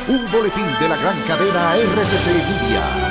un boletín de la gran cadena RCC Media.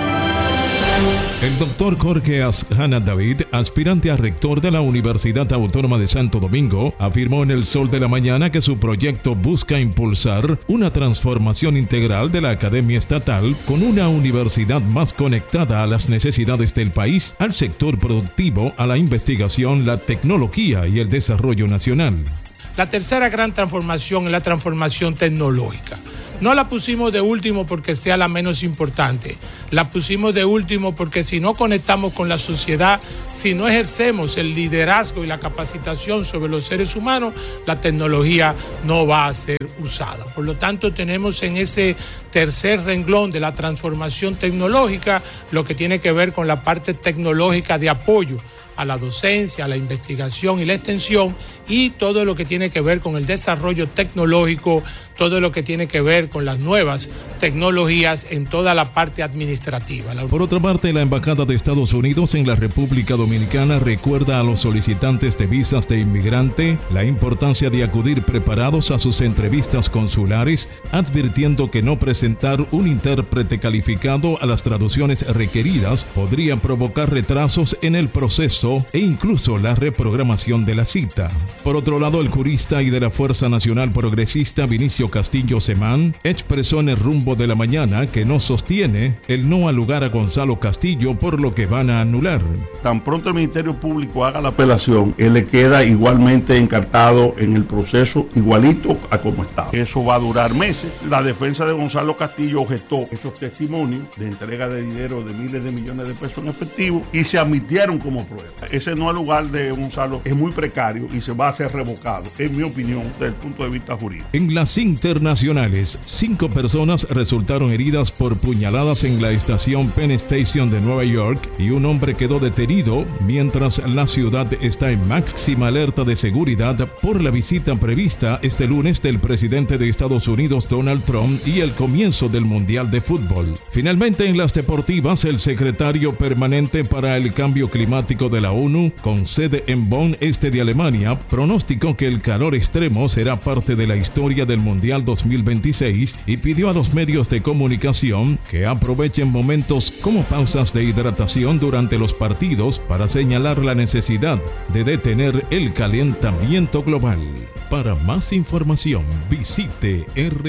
El doctor Jorge Asjana David, aspirante a rector de la Universidad Autónoma de Santo Domingo, afirmó en El Sol de la Mañana que su proyecto busca impulsar una transformación integral de la Academia Estatal con una universidad más conectada a las necesidades del país, al sector productivo, a la investigación, la tecnología y el desarrollo nacional. La tercera gran transformación es la transformación tecnológica. No la pusimos de último porque sea la menos importante. La pusimos de último porque si no conectamos con la sociedad, si no ejercemos el liderazgo y la capacitación sobre los seres humanos, la tecnología no va a ser usada. Por lo tanto, tenemos en ese tercer renglón de la transformación tecnológica lo que tiene que ver con la parte tecnológica de apoyo a la docencia, a la investigación y la extensión, y todo lo que tiene que ver con el desarrollo tecnológico, todo lo que tiene que ver con las nuevas tecnologías en toda la parte administrativa. Por otra parte, la Embajada de Estados Unidos en la República Dominicana recuerda a los solicitantes de visas de inmigrante la importancia de acudir preparados a sus entrevistas consulares, advirtiendo que no presentar un intérprete calificado a las traducciones requeridas podría provocar retrasos en el proceso e incluso la reprogramación de la cita. Por otro lado, el jurista y de la Fuerza Nacional Progresista Vinicio Castillo Semán expresó en El Rumbo de la Mañana que no sostiene el no al lugar a Gonzalo Castillo, por lo que van a anular. Tan pronto el Ministerio Público haga la apelación, él le queda igualmente encartado en el proceso, igualito a como estaba. Eso va a durar meses. La defensa de Gonzalo Castillo objetó esos testimonios de entrega de dinero de miles de millones de pesos en efectivo y se admitieron como prueba. Ese no al lugar de Gonzalo es muy precario y se va a ser revocado, en mi opinión, desde el punto de vista jurídico. En las internacionales, 5 personas resultaron heridas por puñaladas en la estación Penn Station de Nueva York y un hombre quedó detenido mientras la ciudad está en máxima alerta de seguridad por la visita prevista este lunes del presidente de Estados Unidos Donald Trump y el comienzo del Mundial de Fútbol. Finalmente, en las deportivas, el secretario permanente para el cambio climático de la ONU, con sede en Bonn, este de Alemania, pronosticó que el calor extremo será parte de la historia del Mundial 2026 y pidió a los medios de comunicación que aprovechen momentos como pausas de hidratación durante los partidos para señalar la necesidad de detener el calentamiento global. Para más información, visite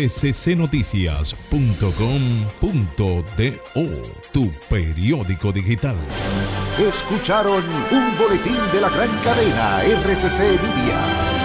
rccnoticias.com.do, tu periódico digital. Escucharon un boletín de la gran cadena RCC Media.